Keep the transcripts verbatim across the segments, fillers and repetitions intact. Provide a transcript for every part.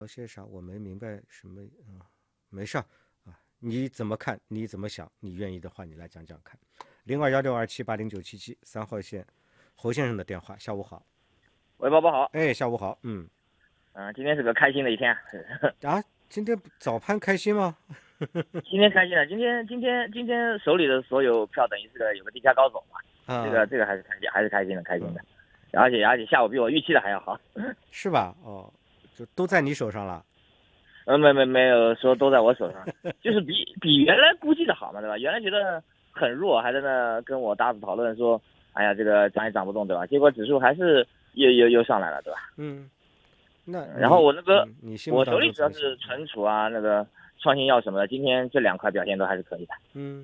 有些啥我没明白什么啊、没事儿啊，你怎么看？你怎么想？你愿意的话，你来讲讲看。零二幺六二七八零九七七三号线，侯先生的电话。下午好。 喂，宝宝好。 哎，下午好。嗯， 嗯、呃今天是个开心的一天。 啊，今天早盘开心吗？ 今天开心了，今天今天今天手里的所有票等于是个有个低价高手嘛， 啊， 这个这个还是开心，还是开心的，开心的。而且而且下午比我预期的还要好。 是吧？哦，就都在你手上了。 呃，没没没有说都在我手上，就是比比原来估计的好嘛，对吧？原来觉得很弱，还在那跟我搭子讨论说，哎呀，这个涨也涨不动，对吧？结果指数还是又又又上来了，对吧？ 嗯，那然后我那个、 嗯、你心目我当手里主要是中怎么想？ 存储啊，那个创新药什么的，今天这两块表现都还是可以的。 嗯，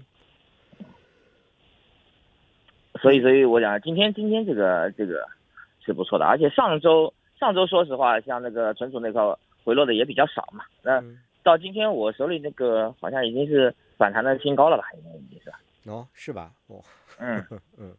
所以，所以我讲今天今天这个这个是不错的，而且上周上周说实话，像那个存储那块回落的也比较少嘛。那嗯到今天我手里那个好像已经是反弹的新高了吧？应该已经是。 哦，是吧？哦， 嗯嗯，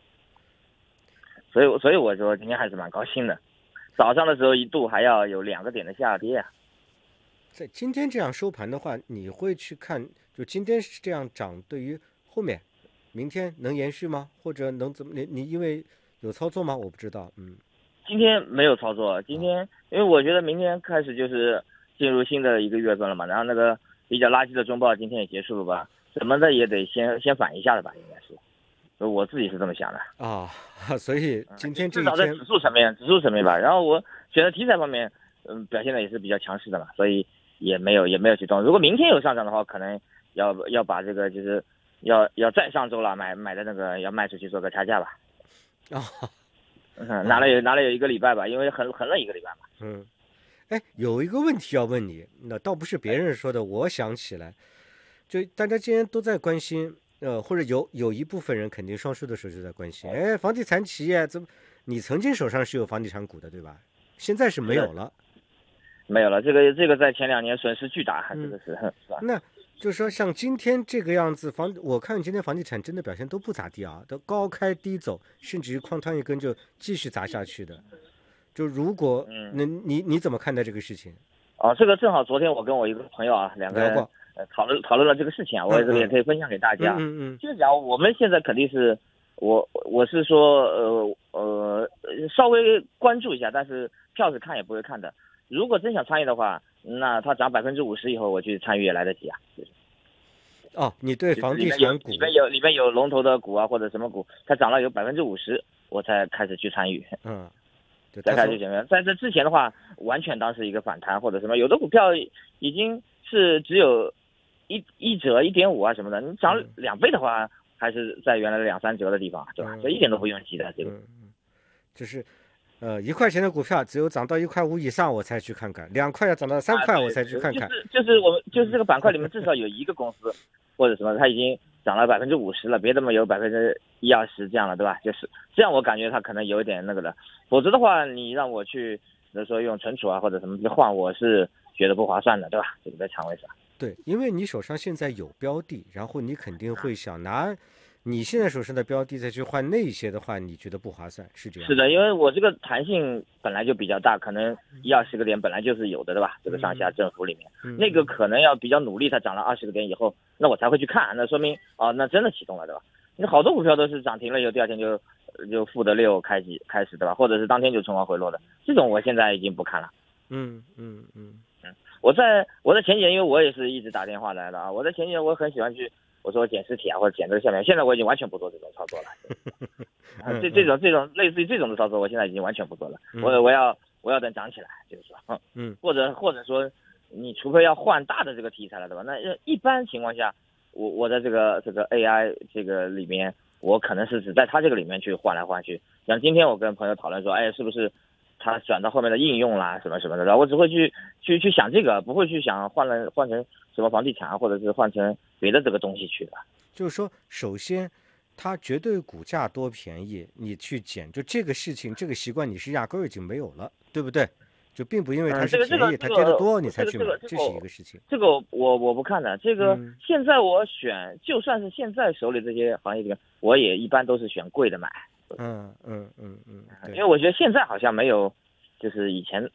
所以所以我说今天还是蛮高兴的。早上的时候一度还要有两个点的下跌啊。 在今天这样收盘的话，你会去看，就今天是这样涨，对于后面明天能延续吗？或者能怎么？你你因为有操作吗？我不知道。嗯， 今天没有操作，今天因为我觉得明天开始就是进入新的一个月份了嘛，然后那个比较垃圾的中报今天也结束了吧，怎么的也得先先反一下的吧，应该是，所以我自己是这么想的。 啊，所以今天这至一天， 少在指数层面，指数层面吧。然后我选的题材方面，嗯，表现的也是比较强势的嘛，所以也没有也没有去动。如果明天有上涨的话，可能要要把这个就是要要再上周了买买的那个要卖出去做个差价吧。 啊， 嗯，拿了有拿了有一个礼拜吧，因为横横了一个礼拜嘛。 嗯，哎，有一个问题要问你，那倒不是别人说的，我想起来，就大家既然都在关心，呃，或者有有一部分人肯定双数的时候就在关心，哎，房地产企业怎么？你曾经手上是有房地产股的，对吧？现在是没有了。 没有了，这个这个在前两年损失巨大，这个是是吧？ 那就是说，像今天这个样子，房我看今天房地产真的表现都不咋地啊，都高开低走，甚至于哐当一根就继续砸下去的。就如果嗯， 那你你怎么看待这个事情？ 哦，这个正好昨天我跟我一个朋友啊，两个人聊过。 呃讨论讨论了这个事情啊，我也这个也可以分享给大家。 嗯嗯嗯， 就是讲我们现在肯定是，我我是说呃呃稍微关注一下，但是票是看也不会看的。如果真想参与的话，那它涨百分之五十以后，我去参与也来得及啊。 哦，你对房就是里面有地产股里面有里面有龙头的股啊，或者什么股，它涨了有百分之五十，我才开始去参与。 嗯，就再他说开始选择，在这之前的话，完全当是一个反弹或者什么，有的股票已经是只有一一折一点五啊什么的，你涨两倍的话，还是在原来的两三折的地方，对吧？ 嗯这一点都不用急的，这个。 嗯嗯，就是呃一块钱的股票，只有涨到一块五以上我才去看看，两块要涨到三啊， 块我才对对对， 去看看。 就是就是我们就是这个板块里面至少有一个公司或者什么，它已经涨了百分之五十了，别的嘛有百分之一二十这样了，对吧？就是这样，我感觉它可能有一点那个了，否则的话，你让我去比如说用存储啊或者什么去换，我是觉得不划算的，对吧？这个在仓位上。 对，因为你手上现在有标的，然后你肯定会想拿你现在手上的标的再去换那些的话，你觉得不划算，是这样？ 是的，因为我这个弹性本来就比较大，可能一二十个点本来就是有的，对吧？这个上下振幅里面， 嗯、 那个可能要比较努力，它涨了二十个点以后，那我才会去看，那说明啊，那真的启动了，对吧？你好多股票都是涨停了以后，第二天就就负的六开始开始，对吧？或者是当天就冲高回落的，这种我现在已经不看了。 嗯嗯嗯嗯，我在我在前几年，因为我也是一直打电话来的啊，我在前几年我很喜欢去，我说捡实体啊或者捡这个下面，现在我已经完全不做这种操作了。啊，这这种这种类似于这种的操作，我现在已经完全不做了。我我要我要等涨起来，就是说，嗯，或者或者说，你除非要换大的这个题材了，对吧？那一般情况下，我我在这个这个 A I 这个里面，我可能是只在它这个里面去换来换去。像今天我跟朋友讨论说，哎，是不是它转到后面的应用啦，什么什么的，然后我只会去去去想这个，不会去想换了换成什么房地产啊，或者是换成别的这个东西去的。 就是说，首先。它绝对股价多便宜，你去捡，就这个事情，这个习惯你是压根儿已经没有了，对不对？就并不因为它是便宜，它跌得多你才去买，这是一个事情。 这个我我不看的，这个现在我选，就算是现在手里这些行业里面，我也一般都是选贵的买。 嗯嗯嗯嗯， 因为我觉得现在好像没有，就是以前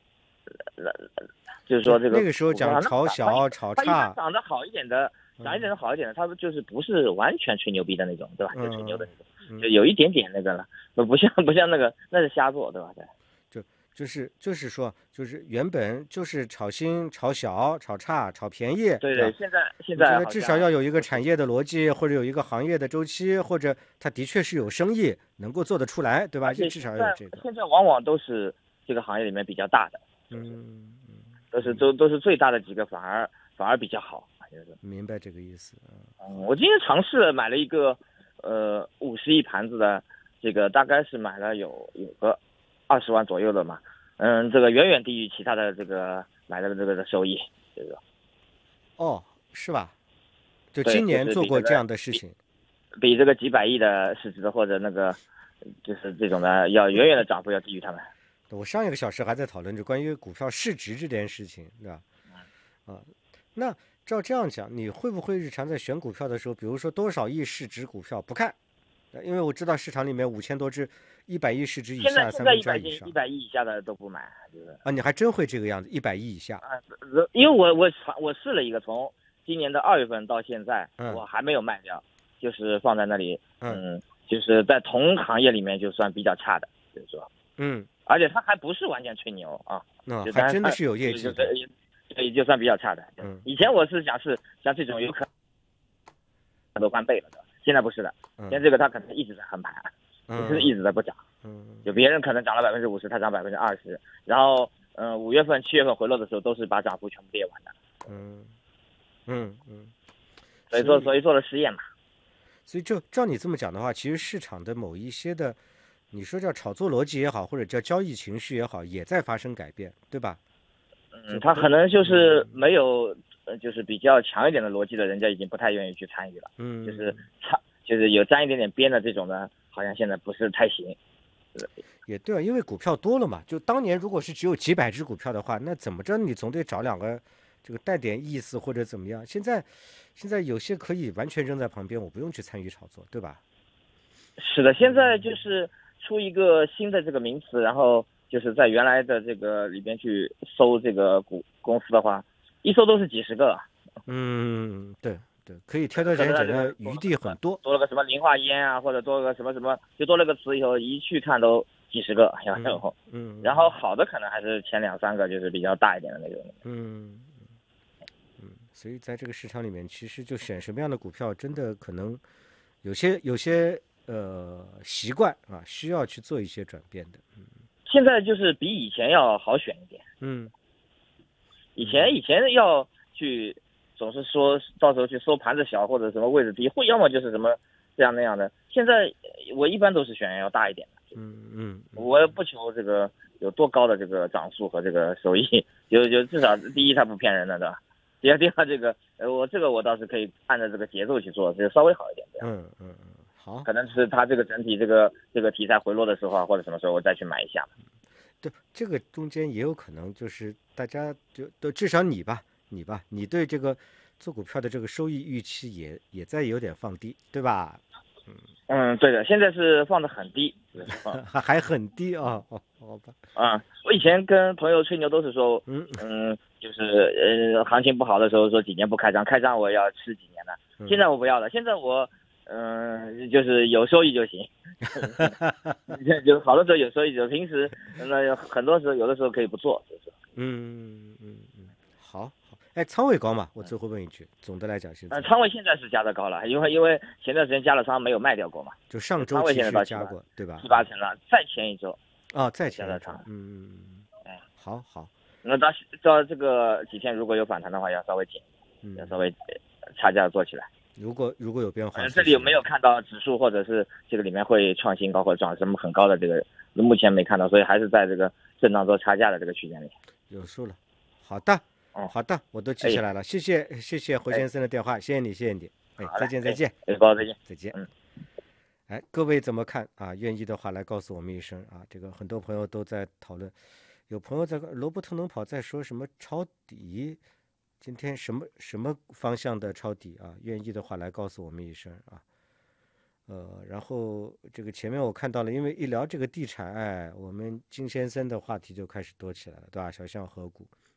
就是说这个那个时候讲炒小、炒它一般差， 长得好一点的，长一点的好一点的，它就是不是完全吹牛逼的那种，对吧？就吹牛的那种，就有一点点那个了，不不像不像那个那是瞎做，对吧？对。 就就是就是说，就是原本就是炒新、炒小、炒差、炒便宜， 对对吧？ 现在现在至少要有一个产业的逻辑，或者有一个行业的周期，或者它的确是有生意能够做得出来，对吧？至少要有这个。 现在往往都是这个行业里面比较大的， 嗯嗯， 都是都都是最大的几个，反而反而比较好。 明白这个意思。 嗯，我今天尝试了买了一个呃五十一盘子的，这个大概是买了有有个二十万左右的嘛。嗯，这个远远低于其他的这个买的这个的收益，这个。 哦，是吧？就今年做过这样的事情， 比, 比这个几百亿的市值的或者那个就是这种的要远远的涨幅要低于他们。 我上一个小时还在讨论着关于股票市值这件事情，对吧？啊，那照这样讲，你会不会日常在选股票的时候，比如说多少亿市值股票不看？因为我知道市场里面五千多只，一百亿市值以下，三分之二以上， 一百亿以下的都不买，就是啊，你还真会这个样子，一百亿以下啊，因为我我我试了一个，从今年的二月份到现在， 嗯、 我还没有卖掉，就是放在那里，嗯，嗯就是在同行业里面就算比较差的，就是说， 嗯， 而且它还不是完全吹牛啊， 那、嗯、还真的是有业绩的， 所以就算比较差的， 嗯， 以前我是想是像这种有可能都翻倍了的。现在不是的，现在这个它可能一直在横盘，嗯、就是一直在不涨。嗯，就别人可能涨了百分之五十，它涨百分之二十，然后，嗯、呃，五月份、七月份回落的时候，都是把涨幅全部列完的。 嗯，嗯嗯。 所以做，所以做了实验嘛。 所以就照你这么讲的话，其实市场的某一些的，你说叫炒作逻辑也好，或者叫交易情绪也好，也在发生改变，对吧？ 嗯，它可能就是没有。呃，就是比较强一点的逻辑的，人家已经不太愿意去参与了。嗯，就是差，就是有沾一点点边的这种呢，好像现在不是太行。 也对啊，因为股票多了嘛。就当年如果是只有几百只股票的话，那怎么着你总得找两个这个带点意思或者怎么样。现在，现在有些可以完全扔在旁边，我不用去参与炒作，对吧？ 是的，现在就是出一个新的这个名词，然后就是在原来的这个里边去搜这个股公司的话。一搜都是几十个， 嗯，对对，可以挑挑拣拣的余地很多。 多了个什么磷化烟啊，或者多了个什么什么，就多了个词以后，一去看都几十个，然后，嗯，然后好的可能还是前两三个，就是比较大一点的那种。 嗯嗯，所以在这个市场里面，其实就选什么样的股票，真的可能有些有些呃习惯啊，需要去做一些转变的。嗯， 现在就是比以前要好选一点。 嗯。 以前以前要去总是说到时候去搜盘子小或者什么位置低，或要么就是什么这样那样的。现在我一般都是选要大一点的， 嗯嗯， 我不求这个有多高的这个涨速和这个收益，就就至少第一它不骗人的，对吧？第二第二这个呃我这个我倒是可以按照这个节奏去做，就稍微好一点这样。 嗯嗯嗯，好， 可能是它这个整体这个这个题材回落的时候啊，或者什么时候我再去买一下。 对，这个中间也有可能就是大家就都至少你吧，你吧，你对这个做股票的这个收益预期也也在有点放低，对吧？ 嗯嗯，对的，现在是放的很低， 还还很低啊，哦，好吧。 啊，我以前跟朋友吹牛都是说，嗯嗯，就是呃行情不好的时候说几年不开张，开张我要吃几年的。 嗯、 现在我不要了，现在我嗯、呃、就是有收益就行。就好的时候有收益就平时那很多时候有的时候可以不做，就是嗯嗯嗯，好好，哎，仓位高嘛？我最后问一句，总的来讲现在， 嗯，仓位现在是加的高了，因为因为前段时间加了仓没有卖掉过嘛， 就上周其实加过，对吧？ 七八成了，再前一周啊，再前一周， 嗯嗯，好好， 那到到这个几天如果有反弹的话，要稍微紧，要稍微差价做起来。 如果如果有变化， 这里有没有看到指数或者是这个里面会创新高或者涨什么很高的这个，目前没看到，所以还是在这个震荡做差价的这个区间里。 有数了，好的，哦，好的，我都记下来了，哎、谢谢谢谢侯先生的电话，哎、谢谢你谢谢你，哎，再见再见， 哎，包再见再见，嗯，哎，各位怎么看啊？愿意的话来告诉我们一声啊，这个很多朋友都在讨论，有朋友在罗伯特能跑在说什么抄底。今天什么什么方向的抄底啊？愿意的话来告诉我们一声啊。 呃，然后这个前面我看到了，因为一聊这个地产，哎，我们金先生的话题就开始多起来了，对吧？小象河谷，